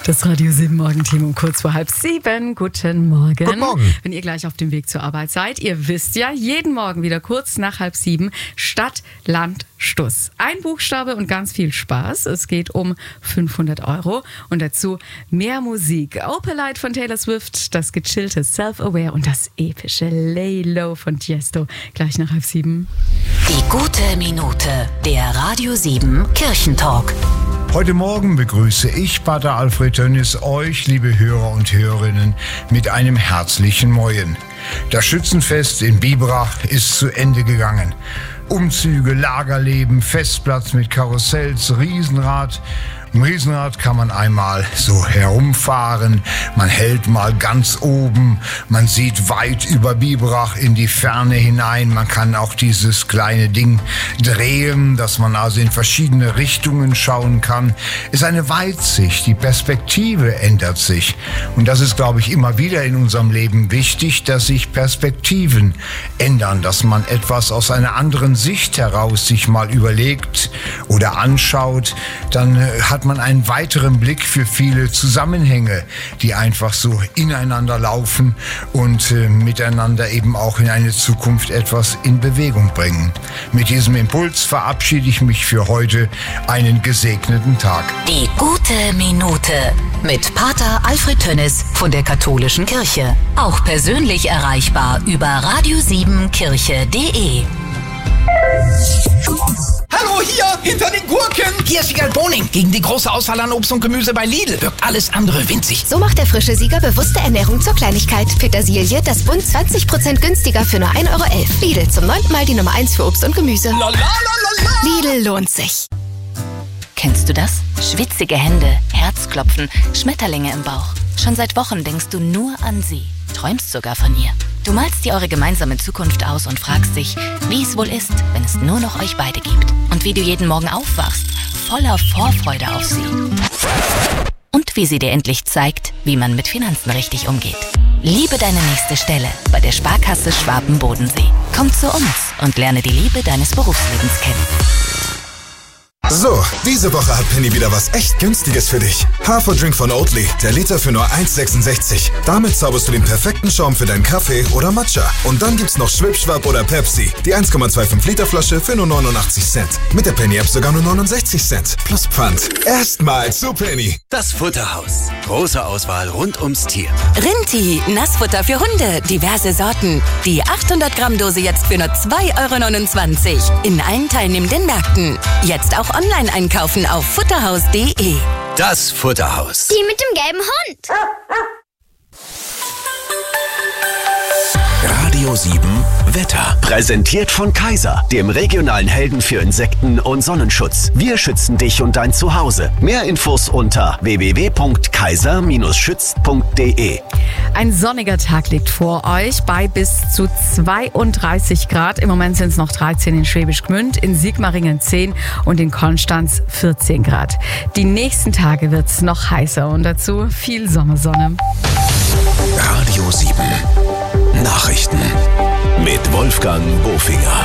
Das Radio 7 Morgenteam um kurz vor 6:30. Guten Morgen. Guten Morgen. Wenn ihr gleich auf dem Weg zur Arbeit seid, ihr wisst ja, jeden Morgen wieder kurz nach 6:30 Stadt, Land, Stuss. Ein Buchstabe und ganz viel Spaß. Es geht um 500 € und dazu mehr Musik. Opalite von Taylor Swift, das gechillte Self-Aware und das epische Lay Low von Tiesto. Gleich nach 6:30. Die gute Minute, der Radio 7 Kirchentalk. Heute Morgen begrüße ich, Pater Alfred Tönnis, euch, liebe Hörer und Hörerinnen, mit einem herzlichen Moin. Das Schützenfest in Biberach ist zu Ende gegangen. Umzüge, Lagerleben, Festplatz mit Karussells, Riesenrad. Im Riesenrad kann man einmal so herumfahren, man hält mal ganz oben, man sieht weit über Biberach in die Ferne hinein, man kann auch dieses kleine Ding drehen, dass man also in verschiedene Richtungen schauen kann. Ist eine Weitsicht, die Perspektive ändert sich. Und das ist, glaube ich, immer wieder in unserem Leben wichtig, dass sich Perspektiven ändern, dass man etwas aus einer anderen Sicht heraus sich mal überlegt oder anschaut, dann hat man einen weiteren Blick für viele Zusammenhänge, die einfach so ineinander laufen und miteinander eben auch in eine Zukunft etwas in Bewegung bringen. Mit diesem Impuls verabschiede ich mich für heute. Einen gesegneten Tag. Die gute Minute mit Pater Alfred Tönnis von der Katholischen Kirche. Auch persönlich erreichbar über radio7kirche.de. Hallo, hier, hinter den Gurken. Hier ist Sieger Boning. Gegen die große Auswahl an Obst und Gemüse bei Lidl wirkt alles andere winzig. So macht der frische Sieger bewusste Ernährung zur Kleinigkeit. Petersilie, das Bund 20% günstiger für nur 1,11 €. Lidl, zum 9. Mal die Nummer 1 für Obst und Gemüse. La, la, la, la, la. Lidl lohnt sich. Kennst du das? Schwitzige Hände, Herzklopfen, Schmetterlinge im Bauch. Schon seit Wochen denkst du nur an sie, träumst sogar von ihr. Du malst dir eure gemeinsame Zukunft aus und fragst dich, wie es wohl ist, wenn es nur noch euch beide gibt. Und wie du jeden Morgen aufwachst, voller Vorfreude auf sie. Und wie sie dir endlich zeigt, wie man mit Finanzen richtig umgeht. Liebe deine nächste Stelle bei der Sparkasse Schwaben-Bodensee. Komm zu uns und lerne die Liebe deines Berufslebens kennen. So, diese Woche hat Penny wieder was echt Günstiges für dich. Haferdrink von Oatly, der Liter für nur 1,66. Damit zauberst du den perfekten Schaum für deinen Kaffee oder Matcha. Und dann gibt's noch Schwipschwap oder Pepsi, die 1,25 Liter Flasche für nur 89 Cent. Mit der Penny-App sogar nur 69 Cent. Plus Pfand. Erstmal zu Penny. Das Futterhaus. Große Auswahl rund ums Tier. Rinti, Nassfutter für Hunde, diverse Sorten. Die 800 Gramm Dose jetzt für nur 2,29 € in allen teilnehmenden Märkten. Jetzt auch online einkaufen auf futterhaus.de. Das Futterhaus. Die mit dem gelben Hund. Radio 7 Wetter. Präsentiert von Kaiser, dem regionalen Helden für Insekten und Sonnenschutz. Wir schützen dich und dein Zuhause. Mehr Infos unter www.kaiser-schützt.de. Ein sonniger Tag liegt vor euch bei bis zu 32 Grad. Im Moment sind es noch 13 in Schwäbisch Gmünd, in Sigmaringen 10 und in Konstanz 14 Grad. Die nächsten Tage wird es noch heißer und dazu viel Sommersonne. Radio 7 Nachrichten mit Wolfgang Bofinger.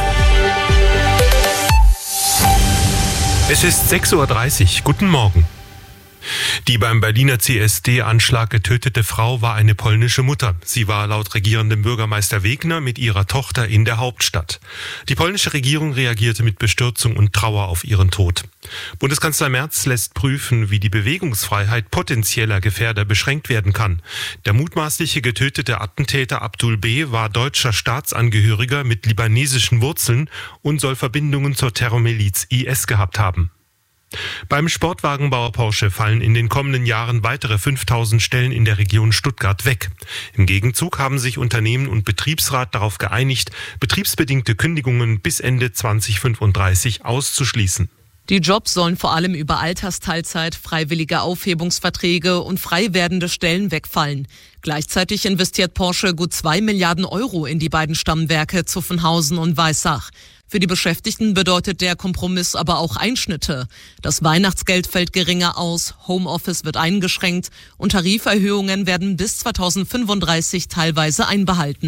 Es ist 6:30 Uhr. Guten Morgen. Die beim Berliner CSD-Anschlag getötete Frau war eine polnische Mutter. Sie war laut regierendem Bürgermeister Wegner mit ihrer Tochter in der Hauptstadt. Die polnische Regierung reagierte mit Bestürzung und Trauer auf ihren Tod. Bundeskanzler Merz lässt prüfen, wie die Bewegungsfreiheit potenzieller Gefährder beschränkt werden kann. Der mutmaßliche getötete Attentäter Abdul B. war deutscher Staatsangehöriger mit libanesischen Wurzeln und soll Verbindungen zur Terrormiliz IS gehabt haben. Beim Sportwagenbauer Porsche fallen in den kommenden Jahren weitere 5000 Stellen in der Region Stuttgart weg. Im Gegenzug haben sich Unternehmen und Betriebsrat darauf geeinigt, betriebsbedingte Kündigungen bis Ende 2035 auszuschließen. Die Jobs sollen vor allem über Altersteilzeit, freiwillige Aufhebungsverträge und frei werdende Stellen wegfallen. Gleichzeitig investiert Porsche gut 2 Milliarden € in die beiden Stammwerke Zuffenhausen und Weissach. Für die Beschäftigten bedeutet der Kompromiss aber auch Einschnitte. Das Weihnachtsgeld fällt geringer aus, Homeoffice wird eingeschränkt und Tariferhöhungen werden bis 2035 teilweise einbehalten.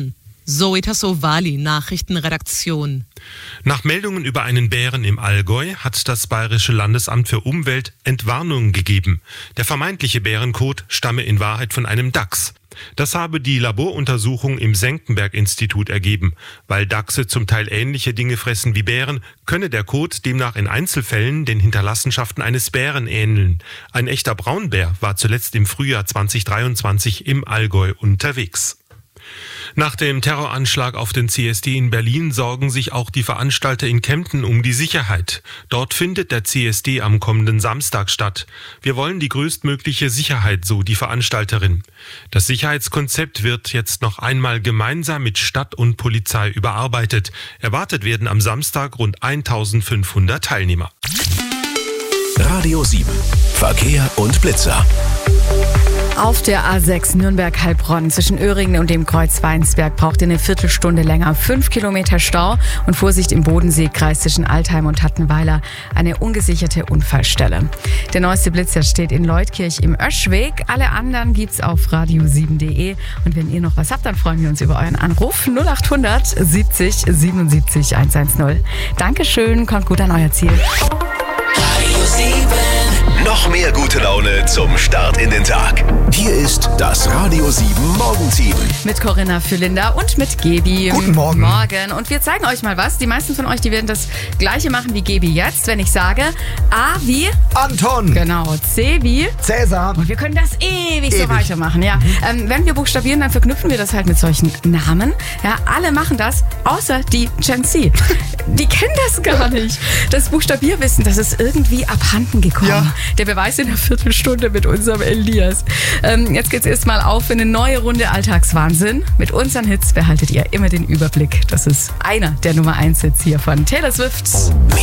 Zoe Tassovali, Nachrichtenredaktion. Nach Meldungen über einen Bären im Allgäu hat das Bayerische Landesamt für Umwelt Entwarnung gegeben. Der vermeintliche Bärenkot stamme in Wahrheit von einem Dachs. Das habe die Laboruntersuchung im Senckenberg-Institut ergeben. Weil Dachse zum Teil ähnliche Dinge fressen wie Bären, könne der Kot demnach in Einzelfällen den Hinterlassenschaften eines Bären ähneln. Ein echter Braunbär war zuletzt im Frühjahr 2023 im Allgäu unterwegs. Nach dem Terroranschlag auf den CSD in Berlin sorgen sich auch die Veranstalter in Kempten um die Sicherheit. Dort findet der CSD am kommenden Samstag statt. Wir wollen die größtmögliche Sicherheit, so die Veranstalterin. Das Sicherheitskonzept wird jetzt noch einmal gemeinsam mit Stadt und Polizei überarbeitet. Erwartet werden am Samstag rund 1500 Teilnehmer. Radio 7. Verkehr und Blitzer. Auf der A6 Nürnberg-Heilbronn zwischen Öhringen und dem Kreuz Weinsberg braucht ihr eine Viertelstunde länger. 5 Kilometer Stau und Vorsicht im Bodenseekreis zwischen Altheim und Hattenweiler. Eine ungesicherte Unfallstelle. Der neueste Blitzer steht in Leutkirch im Öschweg. Alle anderen gibt's auf radio7.de. Und wenn ihr noch was habt, dann freuen wir uns über euren Anruf. 0800 70 77 110. Dankeschön, kommt gut an euer Ziel. Radio 7. Noch mehr gute Laune zum Start in den Tag. Hier ist das Radio 7 Morgenteam. Mit Corinna Fürlinder und mit Gebi. Guten Morgen. Morgen. Und wir zeigen euch mal was. Die meisten von euch, die werden das Gleiche machen wie Gebi jetzt, wenn ich sage A wie Anton. Genau. C wie Cäsar. Und wir können das ewig so weitermachen. Ja. Wenn wir buchstabieren, dann verknüpfen wir das halt mit solchen Namen. Ja, alle machen das, außer die Gen Z. Die kennen das gar nicht. Das Buchstabierwissen, das ist irgendwie abhanden gekommen. Ja. Der Beweis in einer Viertelstunde mit unserem Elias. Jetzt geht's erstmal auf für eine neue Runde Alltagswahnsinn. Mit unseren Hits behaltet ihr immer den Überblick. Das ist einer der Nummer 1 Hits hier von Taylor Swift.